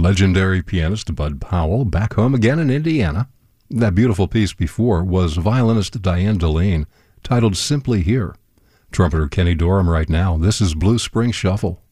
Legendary pianist Bud Powell back home again in Indiana. That beautiful piece before was violinist Diane Deline, titled Simply Here. Trumpeter Kenny Dorham right now. This is Blue Spring Shuffle.